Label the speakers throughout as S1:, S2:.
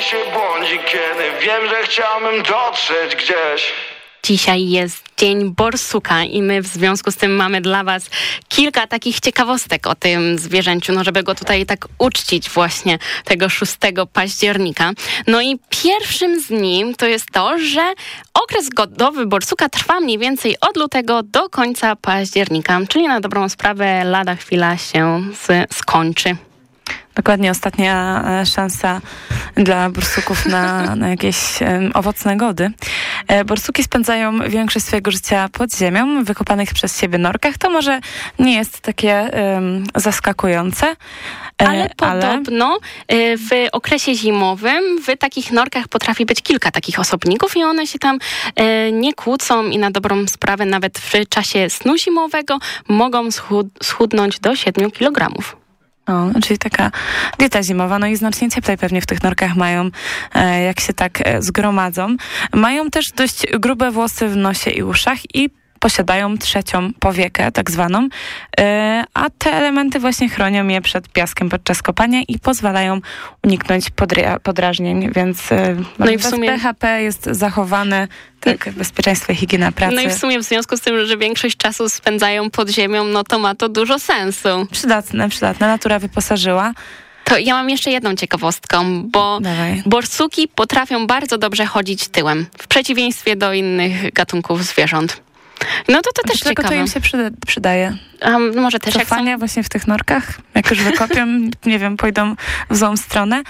S1: mi się błądzi, kiedy wiem, że chciałbym dotrzeć gdzieś.
S2: Dzisiaj jest Dzień Borsuka i my w związku z tym mamy dla was kilka takich ciekawostek o tym zwierzęciu, no żeby go tutaj tak uczcić właśnie tego 6 października. No i pierwszym z nim to jest to, że okres godowy borsuka trwa mniej więcej od lutego do końca października, czyli na dobrą sprawę lada chwila się skończy.
S3: Dokładnie, ostatnia szansa dla borsuków na jakieś owocne gody. Borsuki spędzają większość swojego życia pod ziemią, w wykopanych przez siebie norkach. To może nie jest takie zaskakujące.
S2: Ale podobno w okresie zimowym w takich norkach potrafi być kilka takich osobników i one się tam nie kłócą i na dobrą sprawę nawet w czasie snu zimowego mogą schudnąć do 7 kilogramów.
S3: Czyli taka dieta zimowa, no i znacznie cieplej pewnie w tych norkach mają, jak się tak zgromadzą. Mają też dość grube włosy w nosie i uszach i posiadają trzecią powiekę, tak zwaną, a te elementy właśnie chronią je przed piaskiem podczas kopania i pozwalają uniknąć podrażnień, więc no i w sumie BHP jest zachowane, tak, bezpieczeństwo i higiena pracy.
S2: No i w sumie w związku z tym, że większość czasu spędzają pod ziemią, no to ma to dużo sensu.
S3: Przydatne. Natura wyposażyła.
S2: To ja mam jeszcze jedną ciekawostkę, bo borsuki potrafią bardzo dobrze chodzić tyłem, w przeciwieństwie do innych gatunków zwierząt. No to też ciekawe.
S3: To im się przydaje.
S2: A może też
S3: cofania właśnie w tych norkach, jak już wykopią, nie wiem, pójdą w złą stronę.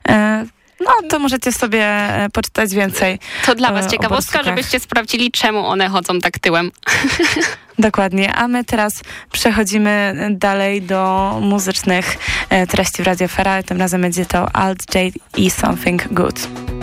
S3: No to możecie sobie poczytać więcej.
S2: To dla was ciekawostka, żebyście sprawdzili, czemu one chodzą tak tyłem.
S3: Dokładnie, a my teraz przechodzimy dalej do muzycznych treści w Radio Fera, ale tym razem będzie to Alt J i Something Good.